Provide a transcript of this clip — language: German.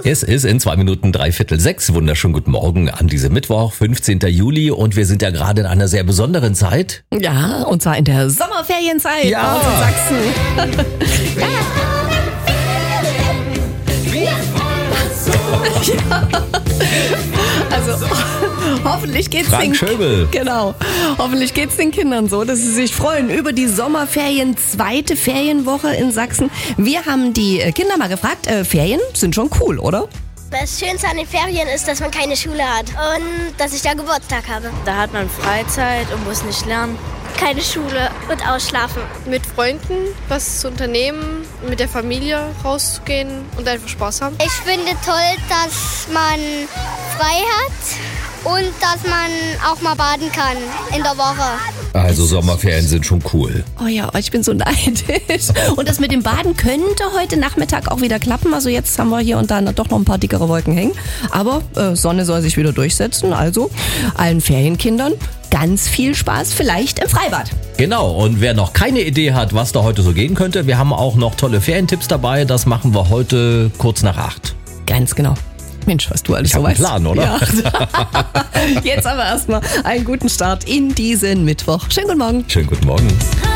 Es ist in 2 Minuten 5:45. Wunderschönen guten Morgen an diesem Mittwoch, 15. Juli. Und wir sind ja gerade in einer sehr besonderen Zeit. Ja, und zwar in der Sommerferienzeit Ja. bei uns in Sachsen. Ja. Also hoffentlich geht's Frank Schöbel. Genau. Hoffentlich geht's den Kindern so, dass sie sich freuen über die Sommerferien, zweite Ferienwoche in Sachsen. Wir haben die Kinder mal gefragt, Ferien sind schon cool, oder? Das Schönste an den Ferien ist, dass man keine Schule hat und dass ich da Geburtstag habe. Da hat man Freizeit und muss nicht lernen. Keine Schule und ausschlafen. Mit Freunden was zu unternehmen, mit der Familie rauszugehen und einfach Spaß haben. Ich finde toll, dass man frei hat und dass man auch mal baden kann in der Woche. Also Sommerferien sind schon cool. Oh ja, ich bin so neidisch. Und das mit dem Baden könnte heute Nachmittag auch wieder klappen. Also jetzt haben wir hier und da doch noch ein paar dickere Wolken hängen. Aber Sonne soll sich wieder durchsetzen. Also allen Ferienkindern ganz viel Spaß, vielleicht im Freibad. Genau, und wer noch keine Idee hat, was da heute so gehen könnte, wir haben auch noch tolle Ferientipps dabei. Das machen wir heute kurz nach 8. Ganz genau. Mensch, was du alles Ich so hab einen weißt. Plan, oder? Ja. Jetzt aber erstmal einen guten Start in diesen Mittwoch. Schönen guten Morgen. Schönen guten Morgen.